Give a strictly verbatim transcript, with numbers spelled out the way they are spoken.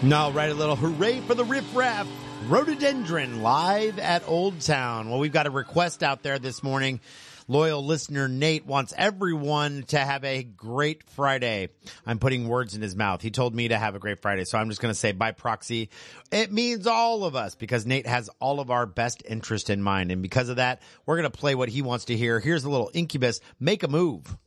No, right, a little hooray for the Riff Raff. Rhododendron live at Old Town. Well, we've got a request out there this morning. Loyal listener Nate wants everyone to have a great Friday. I'm putting words in his mouth. He told me to have a great Friday, so I'm just going to say by proxy, it means all of us because Nate has all of our best interest in mind. And because of that, we're going to play what he wants to hear. Here's a little Incubus, Make a Move.